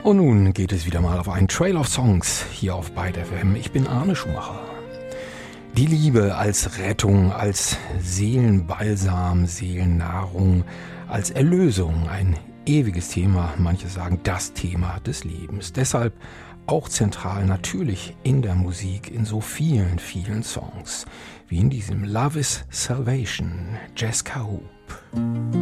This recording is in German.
Und nun geht es wieder mal auf einen Trail of Songs hier auf Byte FM. Ich bin Arne Schumacher. Die Liebe als Rettung, als Seelenbalsam, Seelennahrung, als Erlösung, ein ewiges Thema, manche sagen das Thema des Lebens. Deshalb auch zentral natürlich in der Musik, in so vielen, vielen Songs, wie in diesem Love is Salvation, Jessica Hoop.